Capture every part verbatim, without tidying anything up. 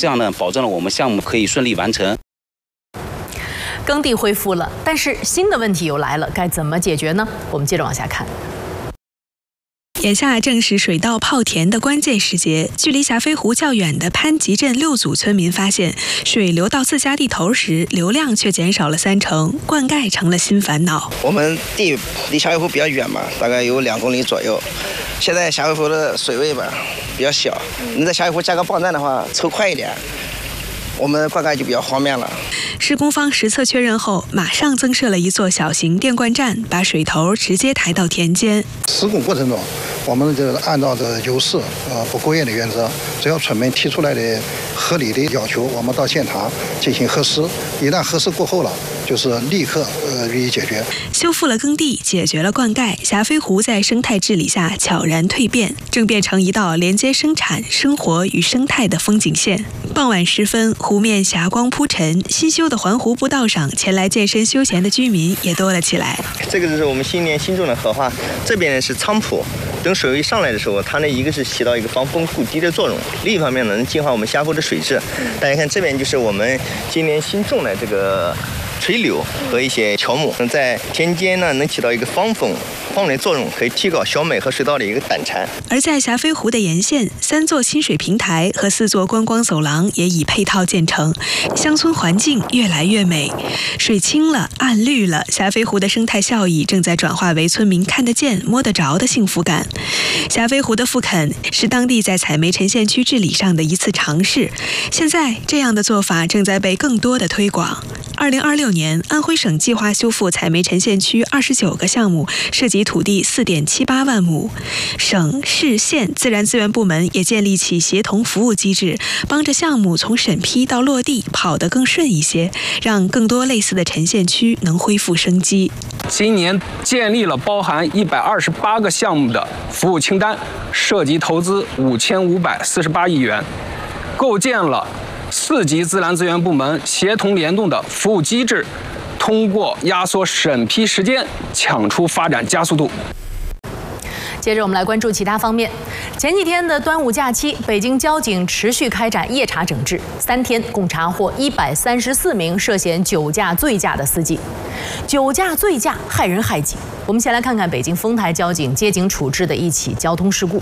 这样呢，保证了我们项目可以顺利完成。 耕地恢复了，但是新的问题又来了，该怎么解决呢？我们接着往下看。 眼下正是水稻泡田的关键时节，距离霞飞湖较远的潘集镇六组村民发现，水流到自家地头时，流量却减少了三成，灌溉成了新烦恼。 我们地离霞飞湖比较远嘛，大概有两公里左右。现在霞飞湖的水位吧比较小，你在霞飞湖加个泵站的话，抽快一点，我们灌溉就比较方便了。 施工方实测确认后，马上增设了一座小型电灌站，把水头直接抬到田间。 施工过程中，我们就按照这有事呃不过夜的原则，只要村民提出来的合理的要求，我们到现场进行核实。一旦核实过后了，就是立刻呃予以解决。 修复了耕地，解决了灌溉，霞飞湖在生态治理下悄然蜕变，正变成一道连接生产、生活与生态的风景线。傍晚时分，湖面霞光铺陈，新修的环湖步道上，前来健身休闲的居民也多了起来。 这个就是我们新年新种的荷花，这边呢是菖蒲。等水位上来的时候，它呢一个是起到一个防风固堤的作用，另一方面呢能净化我们霞湖的水质。大家看这边就是我们今年新种的这个垂柳和一些乔木，在田间呢能起到一个防风防雷作用，可以提高小麦和水稻的一个胆产。 而在霞飞湖的沿线，三座亲水平台和四座观光走廊也已配套建成，乡村环境越来越美，水清了，岸绿了，霞飞湖的生态效益正在转化为村民看得见、摸得着的幸福感。霞飞湖的复垦是当地在采煤沉县区治理上的一次尝试，现在这样的做法正在被更多的推广。二零二六年，安徽省计划修复采煤沉县区二十九个项目，涉及土地四点七八万亩。省、市、县自然资源部门也建立起协同服务机制，帮着项目从审批到落地跑得更顺一些，让更多类似的沉县区能恢复生机。 今年建立了包含一百二十八个项目的服务清单，涉及投资五千五百四十八亿元，构建了四级自然资源部门协同联动的服务机制，通过压缩审批时间，抢出发展加速度。 接着我们来关注其他方面。前几天的端午假期，北京交警持续开展夜查整治，三天共查获一百三十四名涉嫌酒驾醉驾的司机。酒驾醉驾害人害己。我们先来看看北京丰台交警接警处置的一起交通事故。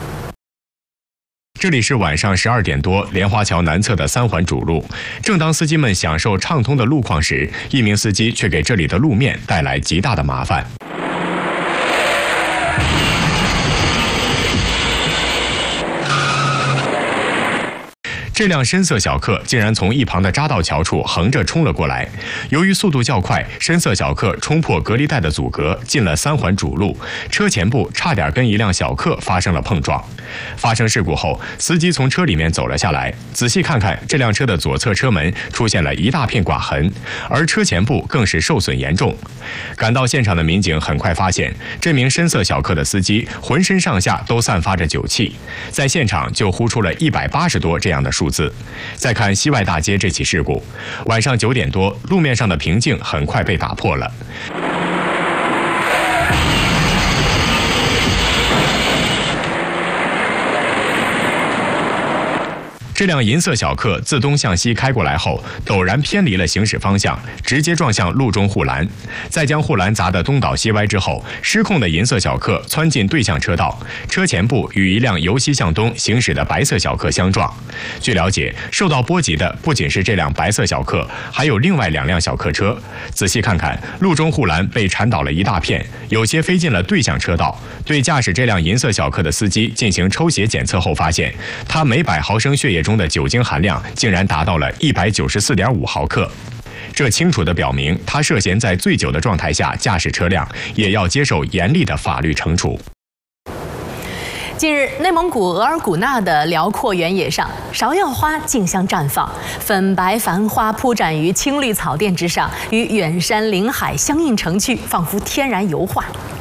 这里是晚上十二点多，莲花桥南侧的三环主路。正当司机们享受畅通的路况时，一名司机却给这里的路面带来极大的麻烦。这辆深色小客竟然从一旁的匝道桥处横着冲了过来，由于速度较快，深色小客冲破隔离带的阻隔，进了三环主路，车前部差点跟一辆小客发生了碰撞。发生事故后，司机从车里面走了下来，仔细看看，这辆车的左侧车门出现了一大片刮痕，而车前部更是受损严重。赶到现场的民警很快发现，这名深色小客的司机浑身上下都散发着酒气，在现场就呼出了一百八十多这样的数字。再看西外大街这起事故，晚上九点多，路面上的平静很快被打破了。这辆银色小客自东向西开过来后，陡然偏离了行驶方向，直接撞向路中护栏，在将护栏砸得东倒西歪之后，失控的银色小客窜进对向车道，车前部与一辆由西向东行驶的白色小客相撞。据了解，受到波及的不仅是这辆白色小客，还有另外两辆小客车。仔细看看，路中护栏被铲倒了一大片，有些飞进了对向车道。对驾驶这辆银色小客的司机进行抽血检测后发现，他每百毫升血液中的酒精含量竟然达到了一百九十四点五毫克，这清楚地表明他涉嫌在醉酒的状态下驾驶车辆，也要接受严厉的法律惩处。 近日，内蒙古额尔古纳的辽阔原野上，芍药花竞相绽放，粉白繁花铺展于青绿草甸之上，与远山林海相映成趣，仿佛天然油画。